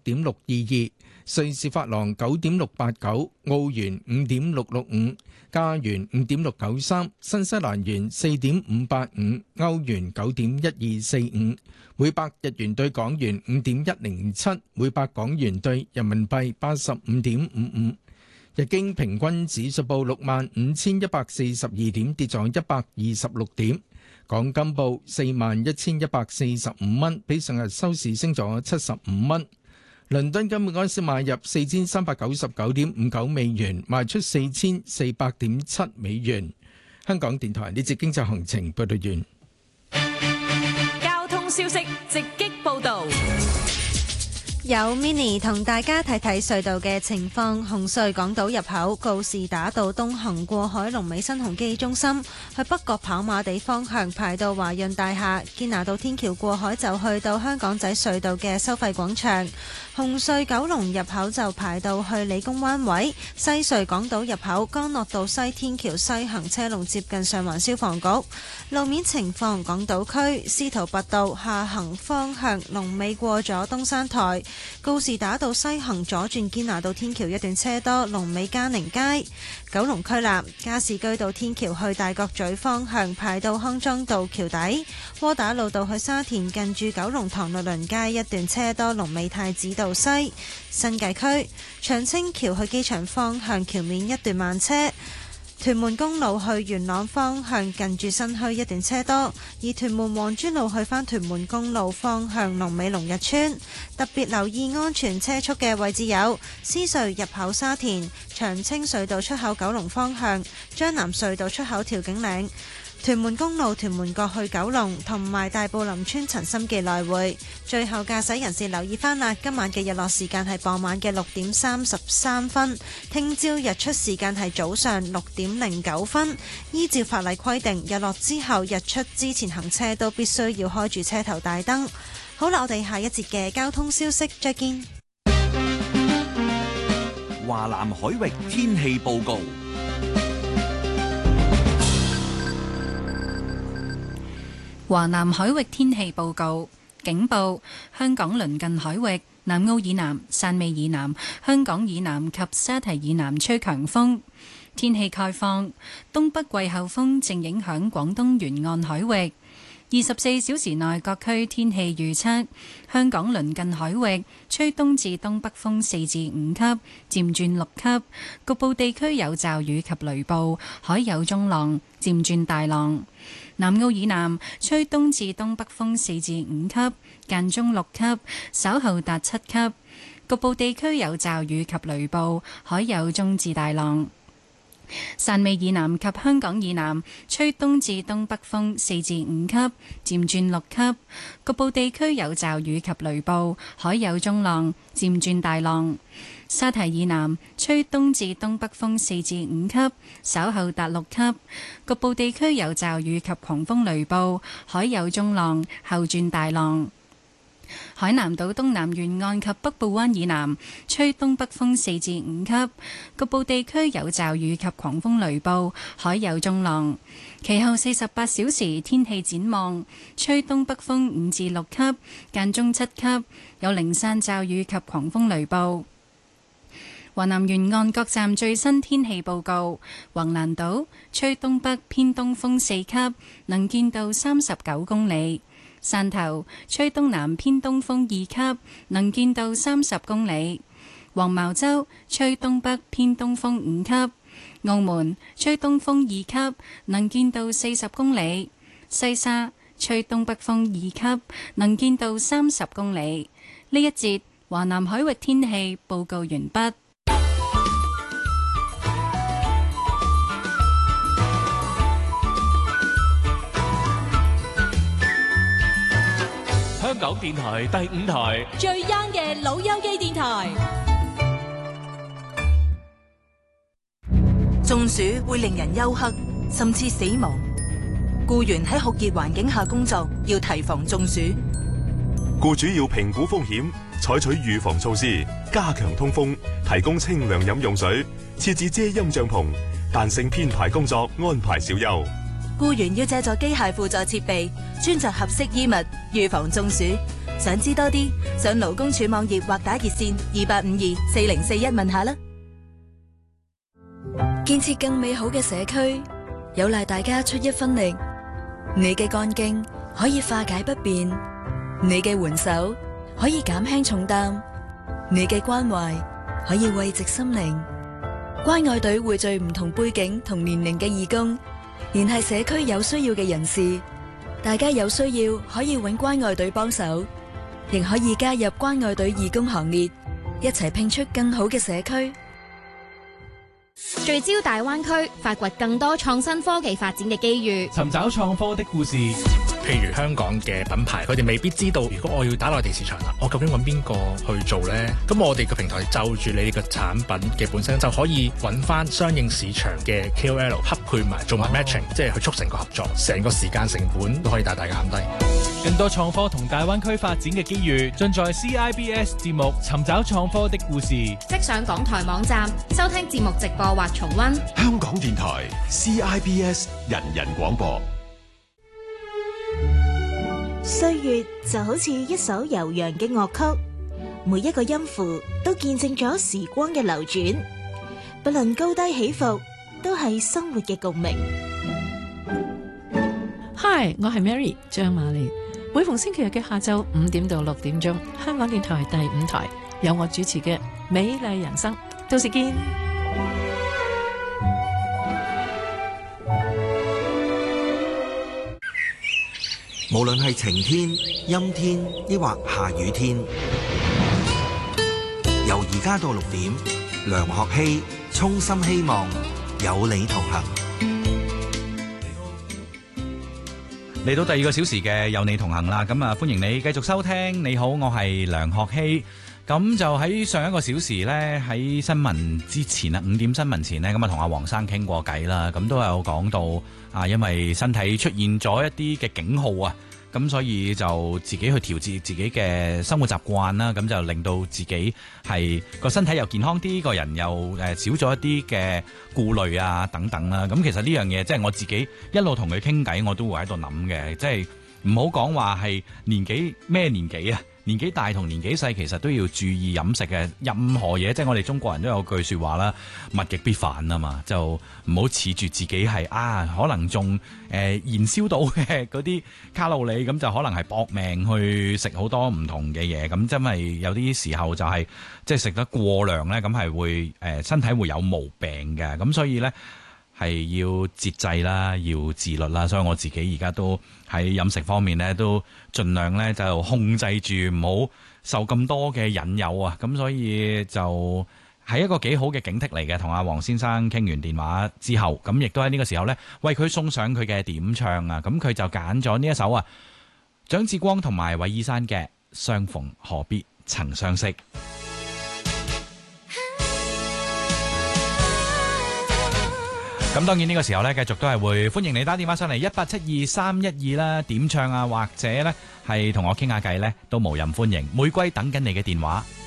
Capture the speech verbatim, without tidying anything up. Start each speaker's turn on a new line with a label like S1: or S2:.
S1: 點六二二，瑞士法郎九點六八九，澳元五點六六五，加元五點六九三，新西蘭元四點五八五，歐元九點一二四五，每百日元對港元五點一零七，每百港元對人民幣八十五點五五。日經平均指數報六萬五千一百四十二點，跌咗一百二十六點。港金報四萬一千一百四十五蚊，比上日收市升咗七十五蚊。倫敦金每安士買入四千三百九十九點五九美元，賣出四千四百點七美元。香港電台呢節經濟行情報道完。
S2: 交通消息直擊報道。
S3: 有 Mini 同大家睇睇隧道嘅情況。紅隧港島入口告士打道東行過海龍尾新鴻基中心，去北角跑馬地方向排到華潤大廈。堅拿道天橋過海就去到香港仔隧道嘅收費廣場。紅隧九龍入口就排到去理工灣位。西隧港島入口干諾道西天橋西行車龍接近上環消防局。路面情況，港島區司徒拔道下行方向龍尾過咗東山台。告士打道西行左轉堅拿道天橋一段車多，龍尾嘉寧街。九龍區立加士居道天橋去大角咀方向排到康莊道橋底。窩打老道去沙田近住九龍塘律倫街一段車多，龍尾太子道西。新界區長青橋去機場方向橋面一段慢車。屯門公路去元朗方向近住新墟一段車多，而屯門黃珠路去返屯門公路方向龍尾龍日村。特別留意安全車速嘅位置有獅隧入口沙田、長青隧道出口九龍方向、將南隧道出口調景嶺、屯門公路屯門角去九龍同埋大埔林村陳心記來回。最後駕駛人士留意翻啦，今晚嘅日落時間係傍晚嘅六點三十三分，聽朝日出時間係早上六點零九分。依照法例規定，日落之後日出之前行車都必須要開住車頭大燈。好啦，我哋下一節嘅交通消息再見。
S4: 華南海域天氣報告。
S5: 華南海域天氣報告，警報：香港鄰近海域、南澳以南、汕尾以南、香港以南及沙堤以南吹強風。天氣概況：東北季候風正影響廣東沿岸海域。二十四小時內各區天氣預測：香港鄰近海域吹東至東北風四至五級，漸轉六級，局部地區有驟雨及雷暴，海有中浪，漸轉大浪。南澳以南吹東至東北風四至五級，間中六級，稍後達七級，局部地區有驟雨及雷暴，海有中至大浪。汕尾以南及香港以南吹東至東北風四至五級，漸轉六級，局部地區有驟雨及雷暴，海有中浪，漸轉大浪。沙堤以南吹東至東北風四至五級，稍後達六級，局部地區有驟雨及狂風雷暴，海有中浪，後轉大浪。海南島東南沿岸及北部灣以南吹東北風四至五級，局部地區有驟雨及狂風雷暴，海有中浪。其後四十八小時天氣展望，吹東北風五至六級，間中七級，有零散驟雨及狂風雷暴。華南沿岸各站最新天氣報告：橫瀾島吹東北偏東風四級，能見度三十九公里。汕頭吹東南偏東風二級，能見度三十公里；黃茅洲吹東北偏東風五級；澳門吹東風二級，能見度四十公里；西沙吹東北風二級，能見度三十公里。呢一節華南海域天氣報告完畢。
S6: 香港電台第五台
S2: 最 young 嘅老友記電台。
S7: 中暑會令人休克，甚至死亡。僱員喺酷熱環境下工作，要提防中暑。
S8: 僱主要評估風險，採取預防措施，加強通風，提供清涼飲用水，設置遮陰帳篷，彈性編排工作，安排小休。
S7: 僱員要借助機械輔助設備，穿着合適衣物，預防中暑。 想知多啲，上勞工處網頁或打熱線二八五二四零四一問下啦。
S9: 建設更美好嘅社區，有賴大家出一分力。你嘅幹勁可以化解不便，你嘅援手可以減輕重擔，你嘅關懷可以慰藉心靈。關愛隊匯聚唔同背景同年齡嘅義工，聯繫社區有需要嘅人士。大家有需要可以搵關愛隊幫手，亦可以加入關愛隊義工行列，一齊拼出更好嘅社區。
S10: 聚焦大灣區，發掘更多創新科技發展嘅機遇，
S6: 尋找創科的故事。
S11: 譬如香港嘅品牌，佢哋未必知道，如果我要打內地市場啦，我究竟揾邊個去做呢？咁我哋嘅平台就住你個產品嘅本身，就可以揾翻相應市場嘅 K O L 匹配埋，做埋 matching，、哦、即係去促成個合作，成個時間成本都可以大大減低。
S6: 更多創科同大灣區發展嘅機遇，盡在 C I B S 節目《尋找創科的故事》。
S10: 即上港台網站收聽節目直播或重溫。
S12: 香港電台 C I B S 人人廣播。
S13: 歲月就好似一首悠揚嘅樂曲，每一個音符都見證咗時光嘅流轉，不論高低起伏，都係生活嘅共鳴。
S14: Hi， 我係 Mary 張瑪莉。每逢星期日嘅下晝五點到六點鐘，香港電台第五台有我主持嘅《美麗人生》，到時見。
S15: 無論係晴天、陰天，抑或下雨天，由而家到六點，梁學希衷心希望有你同行。
S16: 嚟到第二個小時嘅有你同行啦，咁啊歡迎你繼續收聽。你好，我係梁學希。咁就喺上一個小時呢，喺新聞之前啊，五點新聞前呢，咁啊同阿黃生傾過偈啦。咁都有講到啊，因為身體出現咗一啲嘅警號啊，咁所以就自己去調節自己嘅生活習慣啦。咁就令到自己係個身體又健康啲，個人又誒少咗一啲嘅顧慮啊等等啦。咁其實呢樣嘢即係我自己一路同佢傾偈，我都會喺度諗嘅，即係唔好講話係年紀咩年紀啊。年紀大同年紀細其實都要注意飲食嘅，任何嘢即係我哋中國人都有句說話啦，物極必反啊嘛，就唔好恃住自己係啊可能仲誒、呃、燃燒到嘅嗰啲卡路里，咁就可能係搏命去食好多唔同嘅嘢，咁真係有啲時候就係、是、即係食得過量咧，咁係會誒、呃、身體會有毛病嘅，咁所以咧係要節制啦，要自律啦，所以我自己而家都喺飲食方面咧，都盡量咧就控制住，唔好受咁多嘅引誘啊！咁所以就係一個幾好嘅警惕嚟嘅。同阿黃先生傾完電話之後，咁亦都喺呢個時候咧，為佢送上佢嘅點唱啊！咁佢就揀咗呢一首啊，蔣志光同埋韋爾山嘅《相逢何必曾相識》。咁當然呢個時候呢，繼續都係會歡迎你打電話上嚟一八七二三一二啦，點唱啊，或者呢係同我傾下偈呢，都無任歡迎。玫瑰等緊你嘅電話。